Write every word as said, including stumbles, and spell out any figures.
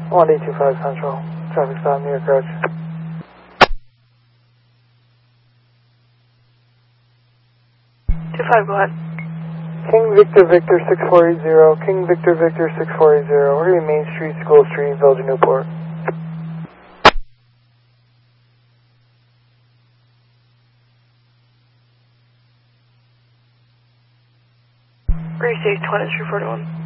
one eight two five Central. Traffic stop near Crouch. two five, go ahead. King Victor Victor six four eight zero. King Victor Victor six four eight zero. We're going to be Main Street, School Street, Belgian Newport. Grace eight twenty, three forty-one.